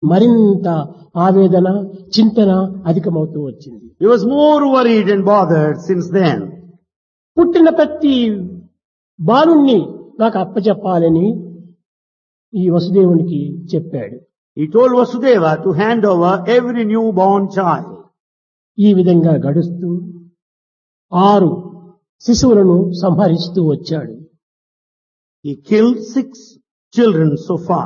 మరింత ఆవేదన చింతన అధికమవుతూ వచ్చింది. He was more worried and bothered since then. పుట్టిన ప్రతి బాలుణ్ణి నాకు అప్పచెప్పాలని ఈ వసుదేవునికి చెప్పాడు. He told Vasudeva to hand over every newborn child. ఈ విధంగా గడుస్తూ 6 శిశువులను సంహరిస్తూ వచ్చాడు. He killed 6 children so far.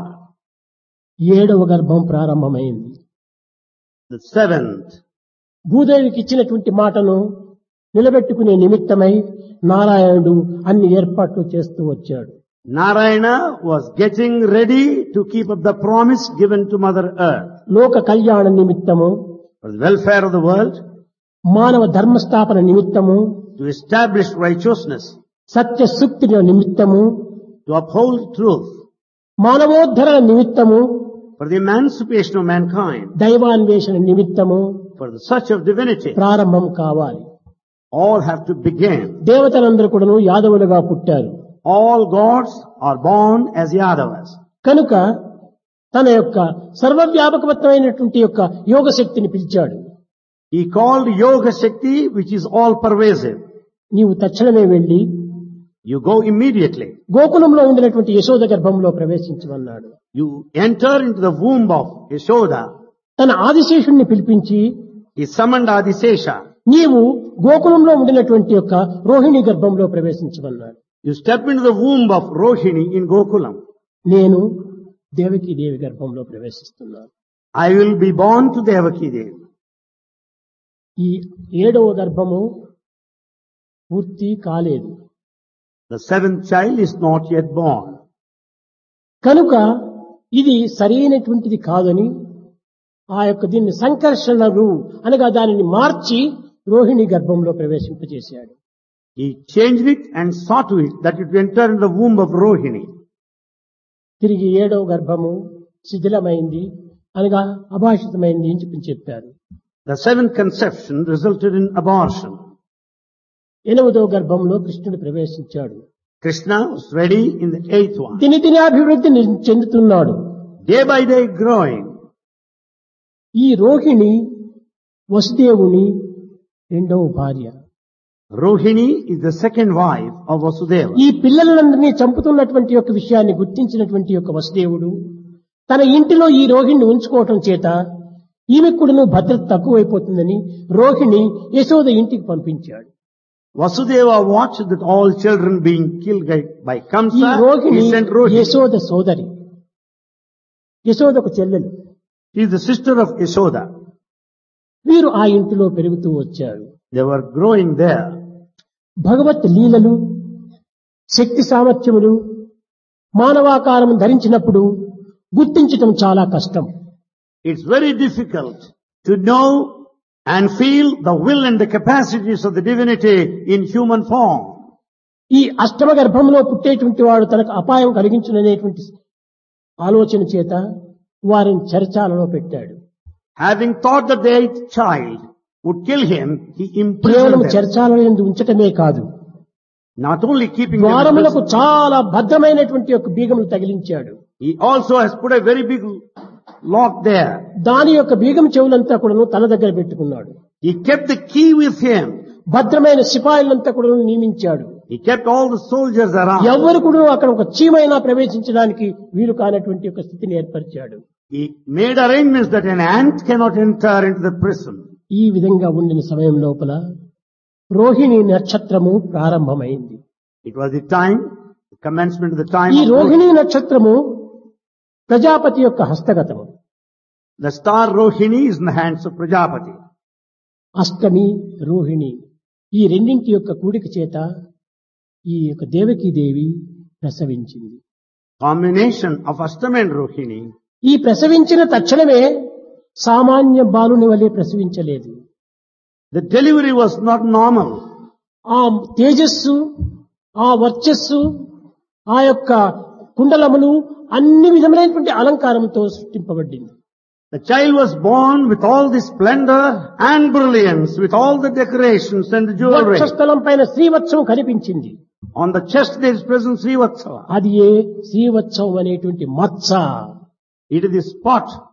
7వ గర్భం ప్రారంభమైంది. The 7th. భూదేవికి ఇచ్చినటువంటి మాటను నిలబెట్టుకునే నిమిత్తమై నారాయణుడు అన్ని ఏర్పాట్లు చేస్తూ వచ్చాడు. Narayana was getting ready to keep up the promise given to Mother Earth. లోక కళ్యాణ నిమిత్తము, For the welfare of the world, మానవ ధర్మస్థాపన నిమిత్తము, to establish righteousness, సత్య సూక్తి నిమిత్తము, to uphold truth, మానవోద్ధరణ నిమిత్తము, for the emancipation of mankind, దైవాన్వేషణ నిమిత్తము for the search of divinity. ప్రారంభం కావాలి. All have to begin. దేవతలందరూ కూడాను యాదవులుగా పుట్టారు. All gods are born as Yadavas. కనుక తన యొక్క సర్వవ్యాపకమైనటువంటి యొక్క యోగ శక్తిని పిలిచాడు. He called Yoga Shakti, which is all pervasive. నీవు తక్షణమే వెళ్లి You go immediately. గోకులంలో ఉండినటువంటి యశోద గర్భంలో ప్రవేశించమన్నాడు. You enter into the womb of Yashoda. తన ఆదిశేషుణ్ణి పిలిపించి He summoned Adisesha. నీవు గోకులంలో ఉండినటువంటి యొక్క రోహిణి గర్భంలో ప్రవేశించమన్నాడు. You step into the womb of Rohini in Gokulam. నేను దేవకీ దేవి గర్భంలో ప్రవేశిస్తున్నాను. I will be born to Devaki Devi. ఈ 7వ గర్భము పూర్తి కాలేదు. The 7th child is not yet born. కనుక ఇది సరైనటువంటిది కాదని ఆ యొక్క దీన్ని సంకర్షణలు అనగా దానిని మార్చి రోహిణి గర్భంలో ప్రవేశింపజేశాడు. He changed it and saw to it that it entered in the womb of Rohini. తిరిగి 7వ గర్భము శిథిలమైంది అనగా అభాషితమైంది అని చెప్పారు. The 7th conception resulted in abortion. 8వ గర్భంలో కృష్ణుడు ప్రవేశించాడు. Krishna was ready in the 8th one. దినదిన అభివృద్ధి చెందుతున్నాడు. Day by day growing. ఈ రోహిణి వసుదేవుని 2వ భార్య. Rohini is the second wife of Vasudeva. ఈ పిల్లలందరినీ చంపుతున్నటువంటి యొక్క విషయాన్ని గుర్తించినటువంటి యొక్క వసుదేవుడు తన ఇంటిలో ఈ రోహిణిని ఉంచుకోవటం చేత ఈమెకు కూడా భద్రత తక్కువైపోతుందని రోహిణి యశోద ఇంటికి పంపించాడు. Vasudeva watched that all children being killed by ఈ Kamsa. Rohini He sent Rohini. Yashoda సోదరి, యశోదకు చెల్లెలు. She is the sister of Yashoda. వీరు ఆ ఇంటిలో పెరుగుతూ వచ్చారు. They were growing there. భగవత్ లీలలు శక్తి సామర్థ్యములు మానవాకారం ధరించినప్పుడు గుర్తించటం చాలా కష్టం. It's very difficult to know and feel the will and the capacities of the divinity in human form. ఈ అష్టమ గర్భంలో పుట్టేటువంటి వాడు తనకు అపాయం కలిగించుననేటువంటి ఆలోచన చేత వారిని చెరచాలలో పెట్టాడు. Having thought that the 8th child would kill him, he imprisoned కేవలం them. చెరచాలలో ఉంచటమే కాదు, Not only keeping them in ద్వారములకు prison, చాలా భద్రమైనటువంటి యొక్క బీగములు తగిలించాడు. he also has put a very big lock there. దాని యొక్క బీగం చెవులంతా కూడాను తన దగ్గర పెట్టుకున్నాడు. He kept the key with him. భద్రమైన సిపాయిలంతా కూడా నియమించాడు. He kept all the soldiers around. ఎవరు కూడా అక్కడ ఒక చీమైనా ప్రవేశించడానికి వీలు కానటువంటి ఒక స్థితిని ఏర్పరిచాడు. He made arrangements that an ant cannot enter into the prison. ఈ విధంగా ఉండిన సమయం లోపల రోహిణి నక్షత్రము ప్రారంభమైంది. It was the time, the commencement of the time ఈ of రోహిణి నక్షత్రము ప్రజాపతి యొక్క హస్తగతము. the star Rohini is in the hands of Prajapati. అష్టమి రోహిణి ఈ రెండింటి యొక్క కూడిక చేత ఈ యొక్క దేవకీ దేవి ప్రసవించింది. Combination of Ashtami and Rohini. ఈ ప్రసవించిన తక్షణమే సామాన్య బాలుని వలె ప్రసవించలేదు. The delivery was not normal. ఆ తేజస్సు, ఆ వర్చస్సు, ఆ యొక్క కుండలములు అన్ని విధములైనటువంటి అలంకారంతో సృష్టింపబడింది. The child was born with all this splendor and brilliance, with all the decorations and the jewelry. వక్షస్థలం పైన శ్రీవత్సం కనిపించింది. On the chest there is present Srivatsava. అది ఏ శ్రీవత్సం అనేటువంటి మత్స. It is the spot